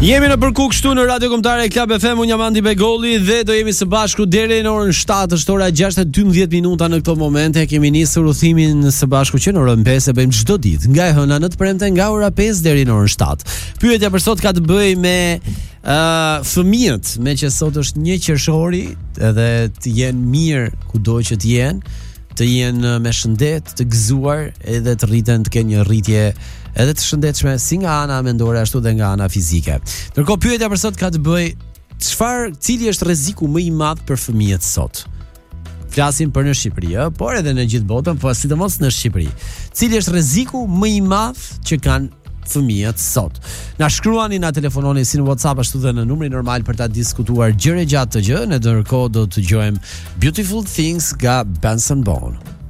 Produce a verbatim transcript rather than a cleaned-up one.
Jemi në përkuk këtu në Radio Kombëtare Club F M, unë jam Andi Begolli dhe do jemi së bashku deri në orën shtatë, është ora gjashtë e dymbëdhjetë minuta në këtë moment. E kemi nisur udhimin së bashku që në orën pesë e bëjmë çdo ditë, nga e hëna në të premte, nga ora pesë deri në orën shtatë. Pyetja për sot ka të bëjë me uh, fëmijët, me që sot është një qershori, edhe të jenë mirë kudo që të jenë, të jenë me shëndet, të gëzuar, edhe të rriten të kenë një rritje edhe të shëndetshme si nga ana mendore ashtu dhe nga ana fizike. Ndërkohë pyetja për sot ka të bëjë çfarë, cili është rreziku më i madh për fëmijët sot? Flasim për në Shqipëri, ë, por edhe në gjithë botën, po sidomos në Shqipëri. Cili është rreziku më i madh që kanë fëmijët sot? Na shkruani, na telefononi si në WhatsApp ashtu dhe në numrin normal për ta diskutuar gjëre gjatë të gjë. Në ndërkohë do të dëgjojmë Beautiful Things nga Benson Boone.